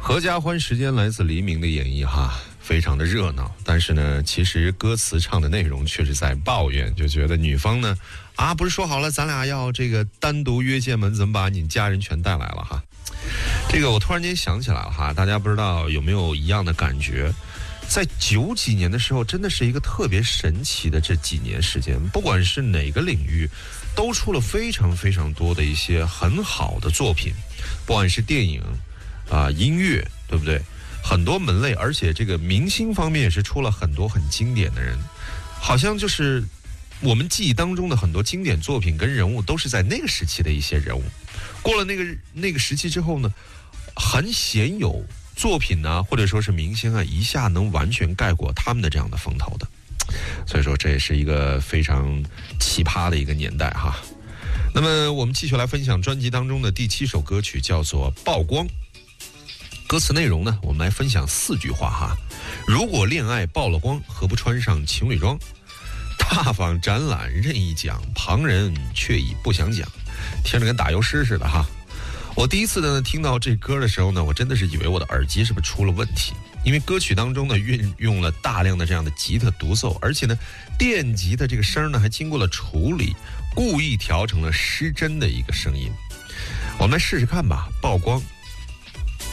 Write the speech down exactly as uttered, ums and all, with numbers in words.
合家欢时间来自黎明的演绎哈，非常的热闹。但是呢，其实歌词唱的内容却是在抱怨，就觉得女方呢，啊，不是说好了咱俩要这个单独约见门，怎么把你家人全带来了哈？这个我突然间想起来了哈，大家不知道有没有一样的感觉？在九几年的时候，真的是一个特别神奇的这几年时间，不管是哪个领域，都出了非常非常多的一些很好的作品，不管是电影啊、呃、音乐，对不对？很多门类，而且这个明星方面也是出了很多很经典的人，好像就是我们记忆当中的很多经典作品跟人物都是在那个时期的一些人物，过了那个那个时期之后呢，很鲜有作品呢，或者说是明星啊，一下能完全盖过他们的这样的风头的，所以说这也是一个非常奇葩的一个年代哈。那么我们继续来分享专辑当中的第七首歌曲，叫做《曝光》。歌词内容呢，我们来分享四句话哈。如果恋爱曝了光，何不穿上情侣装？大方展览任意讲，旁人却已不想讲。听着跟打油诗似的哈。我第一次呢听到这歌的时候呢，我真的是以为我的耳机是不是出了问题，因为歌曲当中呢运用了大量的这样的吉他独奏，而且呢电吉的这个声呢还经过了处理，故意调成了失真的一个声音。我们来试试看吧。曝光